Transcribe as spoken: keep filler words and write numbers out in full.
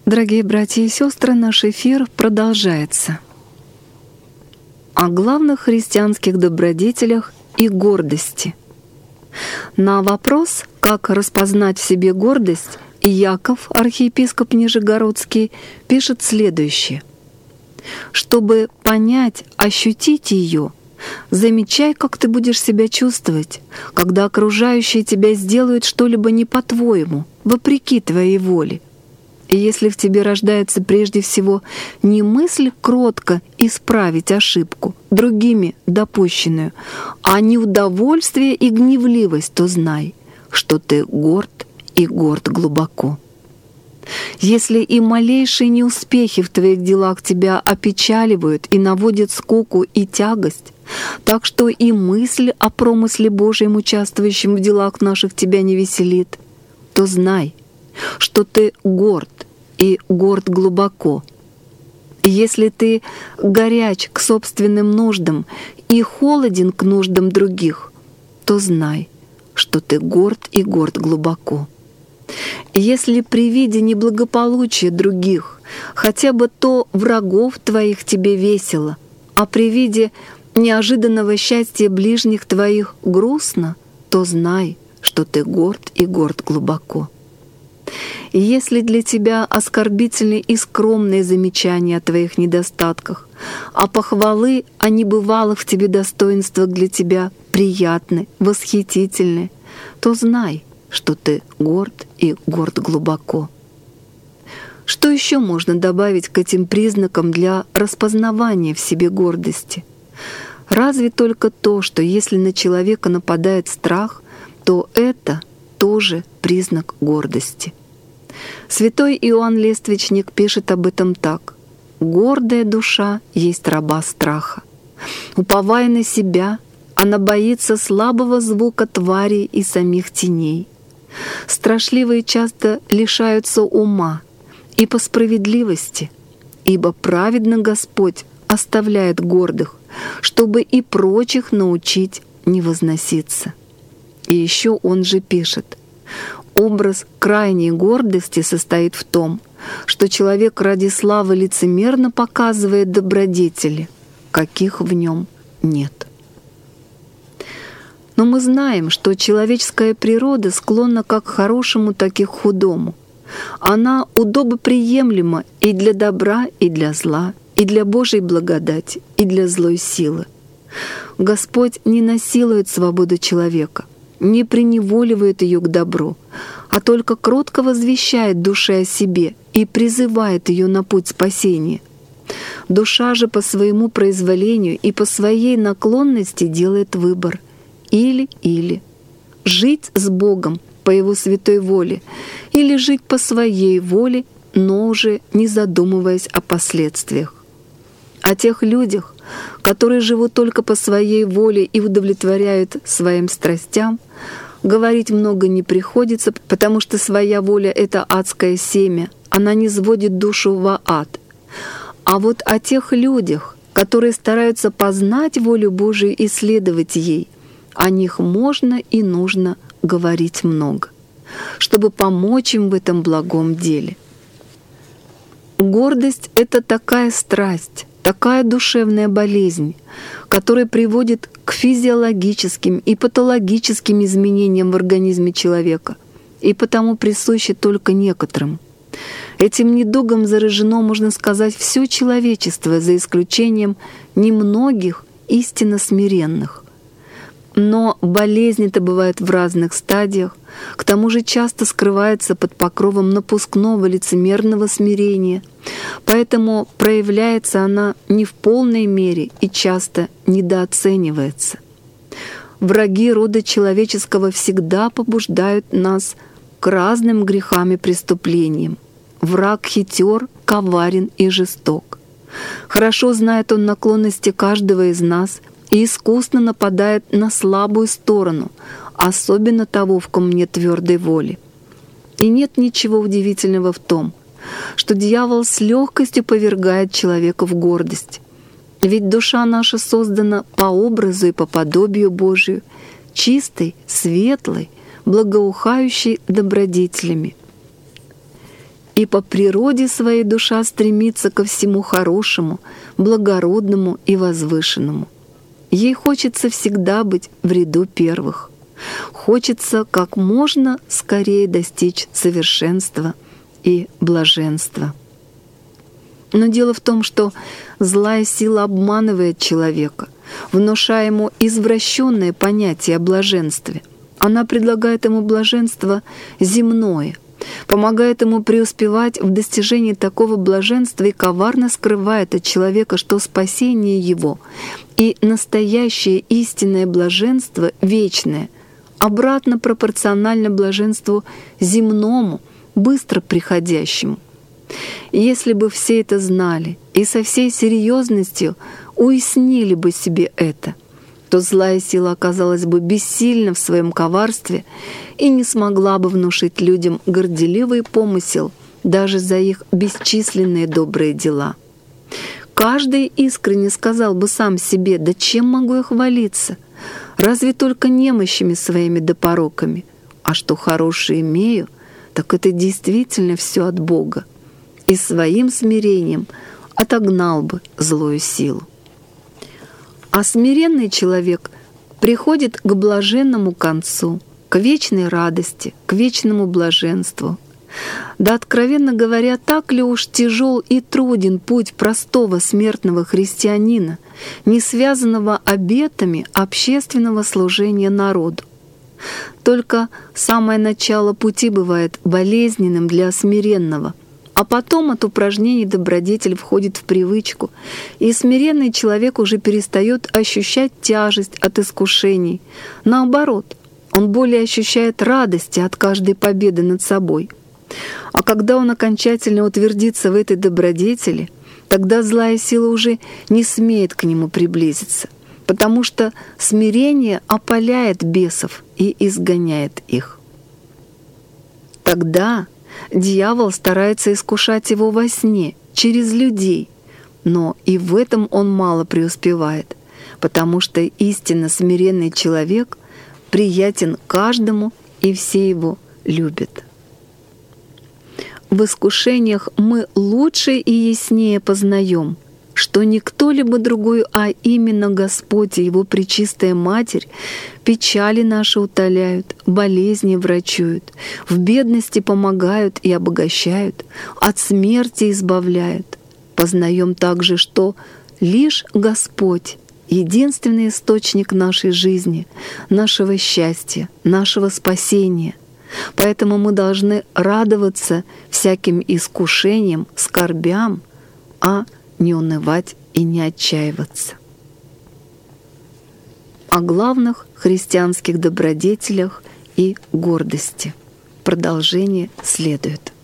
Дорогие братья и сестры, наш эфир продолжается. О главных христианских добродетелях и гордости. На вопрос, как распознать в себе гордость, Яков, архиепископ Нижегородский, пишет следующее. «Чтобы понять, ощутить ее, замечай, как ты будешь себя чувствовать, когда окружающие тебя сделают что-либо не по-твоему, вопреки твоей воле. И если в тебе рождается прежде всего не мысль кротко исправить ошибку, другими допущенную, а неудовольствие и гневливость, то знай, что ты горд и горд глубоко. Если и малейшие неуспехи в твоих делах тебя опечаливают и наводят скуку и тягость, так что и мысль о промысле Божьем, участвующем в делах наших, тебя не веселит, то знай, что ты горд и горд глубоко. Если ты горяч к собственным нуждам и холоден к нуждам других, то знай, что ты горд и горд глубоко. Если при виде неблагополучия других хотя бы то врагов твоих тебе весело, а при виде неожиданного счастья ближних твоих грустно, то знай, что ты горд и горд глубоко. И если для тебя оскорбительны и скромные замечания о твоих недостатках, а похвалы о небывалых в тебе достоинствах для тебя приятны, восхитительны, то знай, что ты горд и горд глубоко. Что еще можно добавить к этим признакам для распознавания в себе гордости? Разве только то, что если на человека нападает страх, то это тоже признак гордости. Святой Иоанн Лествичник пишет об этом так. «Гордая душа есть раба страха. Уповая на себя, она боится слабого звука тварей и самих теней. Страшливые часто лишаются ума, и по справедливости, ибо праведно Господь оставляет гордых, чтобы и прочих научить не возноситься». И еще он же пишет, «Образ крайней гордости состоит в том, что человек ради славы лицемерно показывает добродетели, каких в нем нет». Но мы знаем, что человеческая природа склонна как к хорошему, так и к худому. Она удобоприемлема и для добра, и для зла, и для Божьей благодати, и для злой силы. Господь не насилует свободу человека, не приневоливает ее к добру, а только кротко возвещает душе о себе и призывает ее на путь спасения. Душа же по своему произволению и по своей наклонности делает выбор или-или. Жить с Богом по Его святой воле или жить по своей воле, но уже не задумываясь о последствиях. О тех людях, которые живут только по своей воле и удовлетворяют своим страстям, говорить много не приходится, потому что своя воля — это адское семя, она низводит душу во ад. А вот о тех людях, которые стараются познать волю Божию и следовать ей, о них можно и нужно говорить много, чтобы помочь им в этом благом деле. Гордость — это такая страсть, такая душевная болезнь, которая приводит к физиологическим и патологическим изменениям в организме человека и потому присуща только некоторым. Этим недугом заражено, можно сказать, все человечество, за исключением немногих истинно смиренных. Но болезнь эта бывает в разных стадиях, к тому же часто скрывается под покровом напускного лицемерного смирения, поэтому проявляется она не в полной мере и часто недооценивается. Враги рода человеческого всегда побуждают нас к разным грехам и преступлениям. Враг хитер, коварен и жесток. Хорошо знает он наклонности каждого из нас и искусно нападает на слабую сторону, особенно того, в ком нет твердой воли. И нет ничего удивительного в том, что дьявол с легкостью повергает человека в гордость. Ведь душа наша создана по образу и по подобию Божию, чистой, светлой, благоухающей добродетелями. и по природе своей душа стремится ко всему хорошему, благородному и возвышенному. Ей хочется всегда быть в ряду первых. Хочется как можно скорее достичь совершенства и блаженства. Но дело в том, что злая сила обманывает человека, внушая ему извращенное понятие о блаженстве. Она предлагает ему блаженство земное, помогает ему преуспевать в достижении такого блаженства и коварно скрывает от человека, что спасение его и настоящее истинное блаженство вечное, обратно пропорционально блаженству земному, быстро приходящему. Если бы все это знали и со всей серьезностью уяснили бы себе это, то злая сила оказалась бы бессильна в своем коварстве и не смогла бы внушить людям горделивый помысел даже за их бесчисленные добрые дела. Каждый искренне сказал бы сам себе: «Да чем могу я хвалиться? Разве только немощами своими да пороками? А что хорошее имею, так это действительно все от Бога». И своим смирением отогнал бы злую силу. А смиренный человек приходит к блаженному концу, к вечной радости, к вечному блаженству. Да, откровенно говоря, так ли уж тяжел и труден путь простого смертного христианина, не связанного обетами общественного служения народу. Только самое начало пути бывает болезненным для смиренного, а потом от упражнений добродетель входит в привычку, и смиренный человек уже перестает ощущать тяжесть от искушений. Наоборот, он более ощущает радости от каждой победы над собой. А когда он окончательно утвердится в этой добродетели, тогда злая сила уже не смеет к нему приблизиться, потому что смирение опаляет бесов и изгоняет их. Тогда дьявол старается искушать его во сне, через людей, но и в этом он мало преуспевает, потому что истинно смиренный человек приятен каждому, и все его любят. В искушениях мы лучше и яснее познаем, что не кто-либо другой, а именно Господь и Его Пречистая Матерь печали наши утоляют, болезни врачуют, в бедности помогают и обогащают, от смерти избавляют. Познаем также, что лишь Господь — единственный источник нашей жизни, нашего счастья, нашего спасения. Поэтому мы должны радоваться всяким искушениям, скорбям, а не унывать и не отчаиваться. О главных христианских добродетелях и гордости. Продолжение следует.